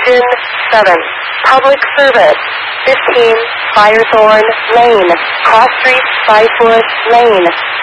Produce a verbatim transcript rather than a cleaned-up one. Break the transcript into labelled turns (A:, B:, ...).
A: Engine seven. Public Service. fifteen. Firethorn Lane. Cross Street, Five Foot Lane.